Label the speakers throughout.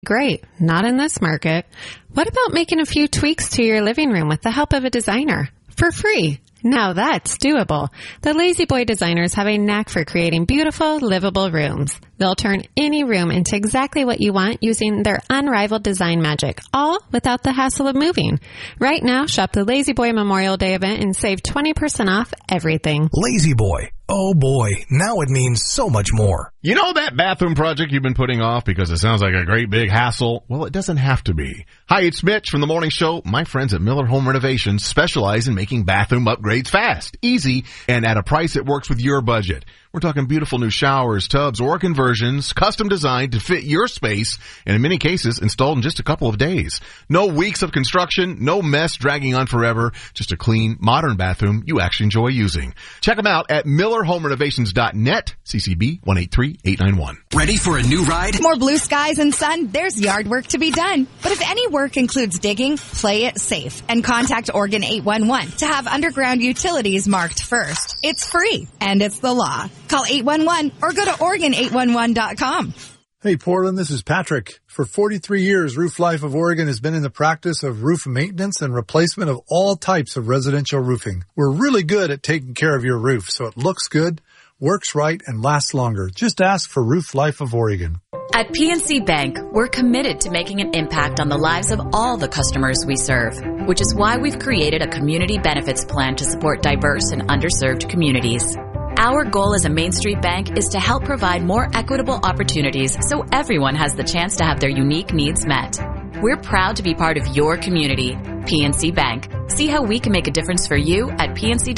Speaker 1: Great. Not in this market. What about making a few tweaks to your living room with the help of a designer? For free. Now that's doable. The Lazy Boy designers have a knack for creating beautiful, livable rooms. They'll turn any room into exactly what you want using their unrivaled design magic, all without the hassle of moving. Right now, shop the Lazy Boy Memorial Day event and save 20% off everything.
Speaker 2: Lazy Boy. Oh boy, now it means so much more.
Speaker 3: You know that bathroom project you've been putting off because it sounds like a great big hassle? Well, it doesn't have to be. Hi, it's Mitch from the morning show. My friends at Miller Home Renovations specialize in making bathroom upgrades fast, easy, and at a price that works with your budget. We're talking beautiful new showers, tubs, or conversions, custom designed to fit your space, and in many cases, installed in just a couple of days. No weeks of construction, no mess dragging on forever, just a clean, modern bathroom you actually enjoy using. Check them out at MillerHomeRenovations.net, CCB 183891.
Speaker 4: Ready for a new ride?
Speaker 5: More blue skies and sun, there's yard work to be done. But if any work includes digging, play it safe and contact Oregon 811 to have underground utilities marked first. It's free and it's the law. Call 811 or go to Oregon811.com.
Speaker 6: Hey, Portland, this is Patrick. For 43 years, Roof Life of Oregon has been in the practice of roof maintenance and replacement of all types of residential roofing. We're really good at taking care of your roof so it looks good, works right, and lasts longer. Just ask for Roof Life of Oregon.
Speaker 7: At PNC Bank, we're committed to making an impact on the lives of all the customers we serve, which is why we've created a community benefits plan to support diverse and underserved communities. Our goal as a Main Street bank is to help provide more equitable opportunities so everyone has the chance to have their unique needs met. We're proud to be part of your community. PNC Bank. See how we can make a difference for you at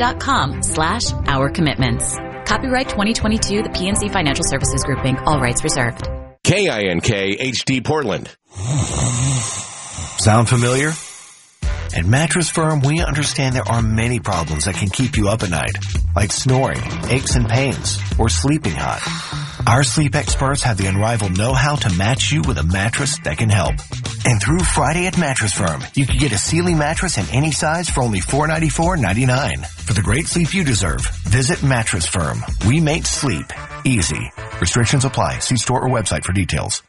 Speaker 7: pnc.com/our commitments. Copyright 2022, the PNC Financial Services Group, Inc., all rights reserved.
Speaker 8: KINK HD Portland.
Speaker 9: Sound familiar? At Mattress Firm, we understand there are many problems that can keep you up at night, like snoring, aches and pains, or sleeping hot. Our sleep experts have the unrivaled know-how to match you with a mattress that can help. And through Friday at Mattress Firm, you can get a Sealy mattress in any size for only $494.99. For the great sleep you deserve, visit Mattress Firm. We make sleep easy. Restrictions apply. See store or website for details.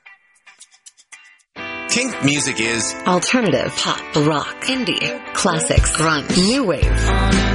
Speaker 4: Kink music is
Speaker 10: alternative, pop, rock, indie, classics, grunge, new wave.